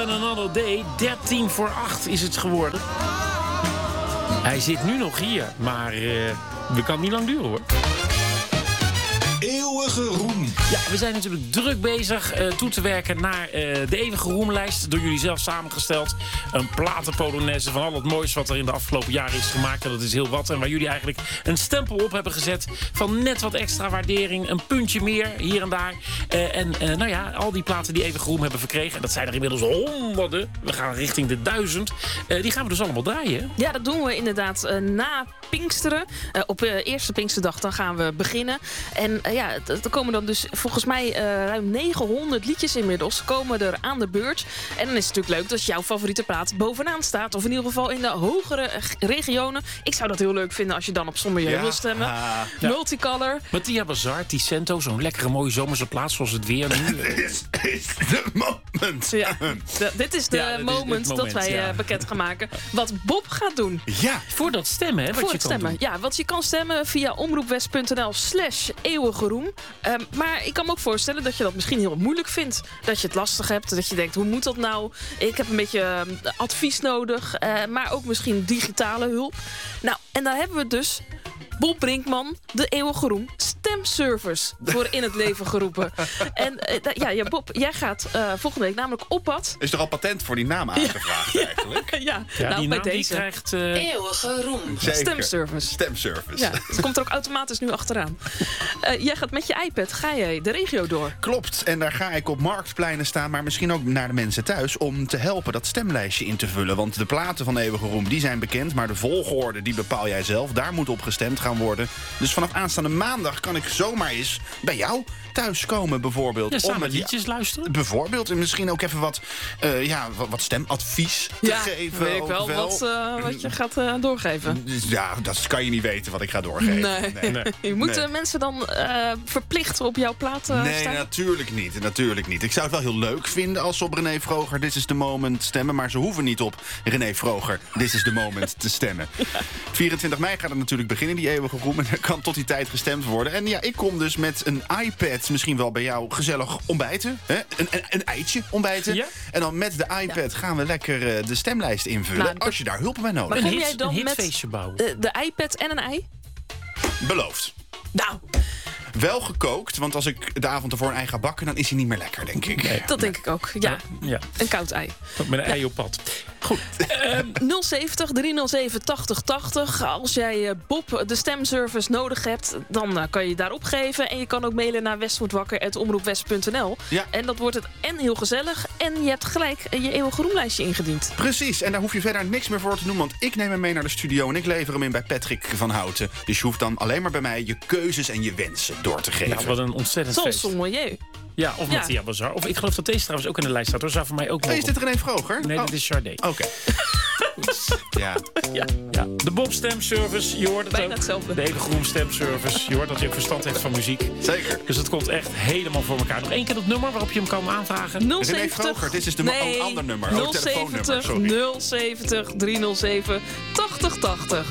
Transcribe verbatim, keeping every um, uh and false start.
and Another Day. dertien voor acht is het geworden. Hij zit nu nog hier, maar uh, we kan niet lang duren, hoor. Eeuwige roem. Ja, we zijn natuurlijk druk bezig uh, toe te werken naar uh, de eeuwige roemlijst. Door jullie zelf samengesteld. Een platenpolonaise van al het moois wat er in de afgelopen jaren is gemaakt. En dat is heel wat. En waar jullie eigenlijk een stempel op hebben gezet. Van net wat extra waardering. Een puntje meer hier en daar. Uh, en uh, nou ja, al die platen die eeuwige roem hebben verkregen. En dat zijn er inmiddels honderden. We gaan richting de duizend. Uh, die gaan we dus allemaal draaien. Ja, dat doen we inderdaad uh, na Pinksteren. Uh, op uh, eerste Pinksterdag dan gaan we beginnen. En uh, ja, er komen dan dus volgens mij uh, ruim negenhonderd liedjes inmiddels komen er aan de beurt. En dan is het natuurlijk leuk dat jouw favoriete plaat bovenaan staat. Of in ieder geval in de hogere regionen. Ik zou dat heel leuk vinden als je dan op Somber Je wil stemmen. Ja. Multicolor. Mattia Bazar, Ticento, zo'n lekkere mooie zomerse plaats zoals het weer nu. This is the moment. Ja, de, dit is de Ja, dit is moment, het moment dat wij ja. uh, bekend gaan maken wat Bob gaat doen. Ja. Voor dat stemmen, hè? Wat Voor je het kan stemmen. doen. Ja, want je kan stemmen via omroepwest.nl slash eeuwige roem. Um, maar ik kan me ook voorstellen dat je dat misschien heel moeilijk vindt. Dat je het lastig hebt. Dat je denkt, hoe moet dat nou? Ik heb een beetje uh, advies nodig. Uh, maar ook misschien digitale hulp. Nou, en dan hebben we dus Bob Brinkman, de eeuwige roem stemservice voor in het leven geroepen. En uh, ja, ja, Bob, jij gaat uh, volgende week namelijk op pad. Is er al patent voor die naam aangevraagd eigenlijk? ja, Ja, nou, die bij naam die deze. krijgt... Uh... Eeuwige roem. Zeker. Stemservice. Stemservice. Ja, het komt er ook automatisch nu achteraan. Uh, jij gaat met je iPad, ga jij de regio door? Klopt, en daar ga ik op marktpleinen staan, maar misschien ook naar de mensen thuis om te helpen dat stemlijstje in te vullen. Want de platen van Eeuwige Roem, die zijn bekend, maar de volgorde die bepaal jij zelf. Daar moet op gestemd gaan worden. Dus vanaf aanstaande maandag kan ik zomaar eens bij jou thuis komen bijvoorbeeld. Ja, samen om met liedjes luisteren. Bijvoorbeeld, en misschien ook even wat, uh, ja, wat, wat stemadvies te ja, geven. weet ik wel, wel. Wat, uh, wat je gaat uh, doorgeven. Ja, dat kan je niet weten wat ik ga doorgeven. Nee. nee. Nee. Je moet Nee. uh, mensen dan uh, verplicht op jouw plaat uh, Nee, staan? natuurlijk niet. Natuurlijk niet. Ik zou het wel heel leuk vinden als ze op René Vroger This is the Moment stemmen. Maar ze hoeven niet op René Vroger This is the Moment te stemmen. Ja. vierentwintig mei gaat het natuurlijk beginnen, die eeuwige roem. En er kan tot die tijd gestemd worden. En ja, ik kom dus met een iPad misschien wel bij jou gezellig ontbijten. Hè? Een, een, een eitje ontbijten. Ja. En dan met de iPad ja. gaan we lekker uh, de stemlijst invullen. Nou, als je daar hulp bij nodig maar hebt. kom Een, jij hit, dan een met hitfeestje bouwen. de, de iPad en een ei? Beloofd. Nou, Wel gekookt, want als ik de avond ervoor een ei ga bakken, dan is hij niet meer lekker, denk ik. Nee. dat denk ik ook. Ja, Ja, een koud ei. met een ei op pad. Goed. nul zeventig, driehonderdzeven, tachtig tachtig. Als jij uh, Bob de stemservice nodig hebt, dan uh, kan je daar opgeven. En je kan ook mailen naar westwoordwakker apenstaartje omroepwest punt n l. Ja. En dat wordt het en heel gezellig. En je hebt gelijk uh, je eeuwige roemlijstje ingediend. Precies, en daar hoef je verder niks meer voor te doen, want ik neem hem mee naar de studio en ik lever hem in bij Patrick van Houten. Dus je hoeft dan alleen maar bij mij je keuzes en je wensen door te geven. Ja, wat een ontzettend Zoals feest. sommelier. Ja, of Ja. Mattia Bazar. Of ik geloof dat deze trouwens ook in de lijst staat. Hoor. Zou voor mij ook Oh, is mogen. dit René Vroger? Nee, oh. dit is Sade. Oké. ja. Ja, ja. De Bob Stemservice, je hoort het Bijna ook. hetzelfde. De hele Groen Stemservice. Je hoort dat hij ook verstand heeft van muziek. Zeker. Dus het komt echt helemaal voor elkaar. Nog één keer dat nummer waarop je hem kan aanvragen. nul René zeventig. Vroger, dit is de nee, oh, ander nummer. Oh, nul telefoonnummer, zeventig, sorry. nul zeventig, driehonderdzeven, tachtig tachtig.